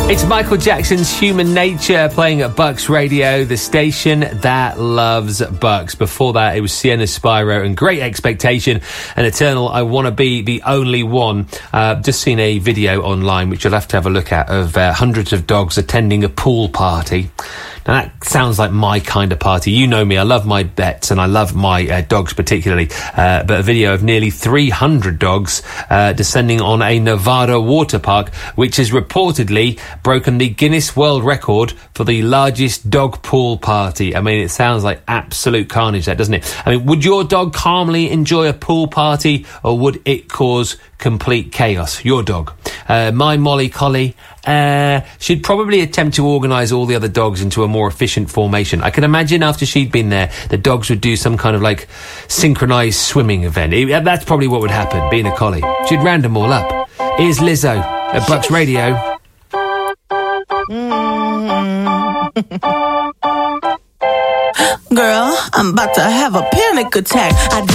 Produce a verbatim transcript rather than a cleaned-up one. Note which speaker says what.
Speaker 1: It's Michael Jackson's Human Nature playing at Bucks Radio, the station that loves Bucks. Before that, it was Sienna Spyro and Great Expectation and Eternal, I Wanna Be the Only One. Uh, just seen a video online, which you'll have to have a look at, of uh, hundreds of dogs attending a pool party. Now, that sounds like my kind of party. You know me, I love my pets and I love my uh, dogs particularly. Uh, but a video of nearly three hundred dogs uh, descending on a Nevada water park, which has reportedly broken the Guinness World Record for the largest dog pool party. I mean, it sounds like absolute carnage, that, doesn't it? I mean, would your dog calmly enjoy a pool party, or would it cause complete chaos? Your dog. Uh, my Molly Collie uh, she'd probably attempt to organise all the other dogs into a more efficient formation. I can imagine after she'd been there, the dogs would do some kind of, like, synchronised swimming event. It, that's probably what would happen, being a collie. She'd round them all up. Here's Lizzo at Bucks Radio.
Speaker 2: Girl, I'm about to have a panic attack. I